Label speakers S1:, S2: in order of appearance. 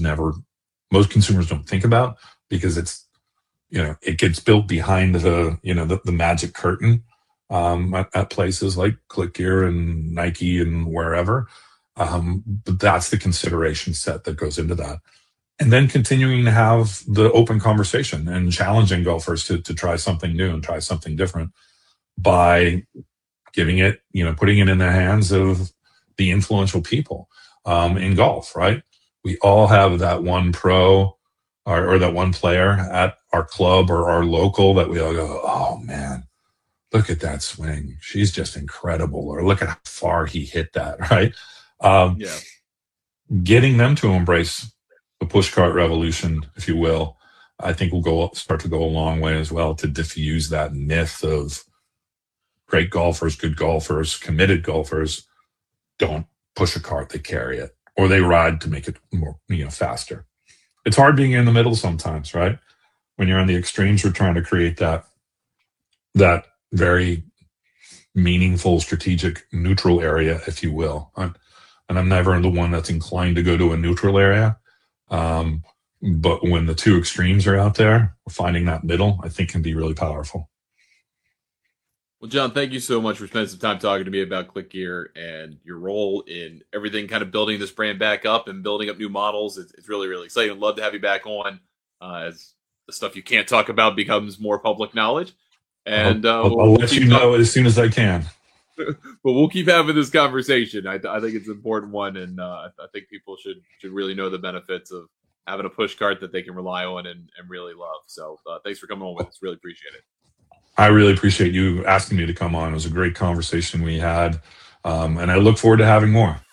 S1: most consumers don't think about, because it gets built behind the magic curtain, at places like ClickGear and Nike and wherever. But that's the consideration set that goes into that. And then continuing to have the open conversation and challenging golfers to try something new and try something different by putting it in the hands of the influential people in golf, right? We all have that one pro or that one player at our club or our local that we all go, oh man, look at that swing. She's just incredible. Or look at how far he hit that, right?
S2: Yeah.
S1: Getting them to embrace the pushcart revolution, if you will, I think will start to go a long way as well to diffuse that myth of great golfers, good golfers, committed golfers don't push a cart, they carry it, or they ride to make it more, faster. It's hard being in the middle sometimes, right? When you're on the extremes, we're trying to create that very meaningful, strategic, neutral area, if you will. And I'm never the one that's inclined to go to a neutral area. But when the two extremes are out there, finding that middle, I think, can be really powerful.
S2: Well, John, thank you so much for spending some time talking to me about ClickGear and your role in everything, kind of building this brand back up and building up new models. It's really, really exciting. I'd love to have you back on as the stuff you can't talk about becomes more public knowledge. And
S1: I'll let you know as soon as I can.
S2: But we'll keep having this conversation. I think it's an important one, and I think people should really know the benefits of having a push cart that they can rely on and really love. So thanks for coming on with us. Really appreciate it.
S1: I really appreciate you asking me to come on. It was a great conversation we had, and I look forward to having more.